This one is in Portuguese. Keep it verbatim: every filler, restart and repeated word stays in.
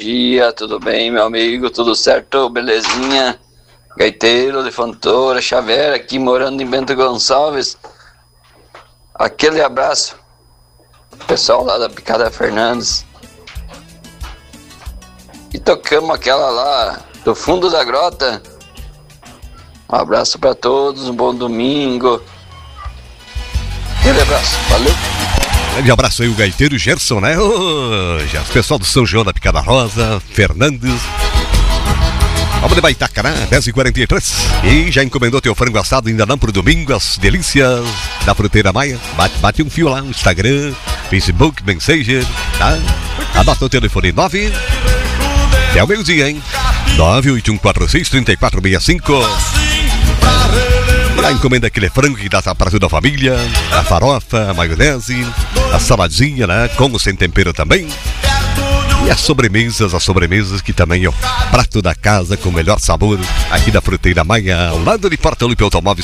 dia, tudo bem, meu amigo? Tudo certo? Belezinha? Gaiteiro de Fontoura, Xavier, aqui morando em Bento Gonçalves. Aquele abraço, pessoal lá da Picada Fernandes. E tocamos aquela lá do fundo da grota. Um abraço para todos, um bom domingo. Aquele abraço, valeu. Grande abraço aí, o gaiteiro Gerson, né? Oh, já, o pessoal do São João da Picada Rosa, Fernandes. Vamos de Baitacará, dez e quarenta e três. E já encomendou teu frango assado ainda não pro domingo, as delícias da Fruteira Maia. Bate, bate um fio lá no Instagram, Facebook, Messenger, tá? Anota o telefone nove. É o meio-dia, hein? nove oito um quatro seis, três quatro seis cinco. Já encomenda aquele frango que dá pra toda a família. A farofa, a maionese, a saladinha, né? Com sem tempero também. E as sobremesas, as sobremesas que também é o prato da casa com o melhor sabor aqui da Fruteira Maia, ao lado de Porta Lupe Automóveis.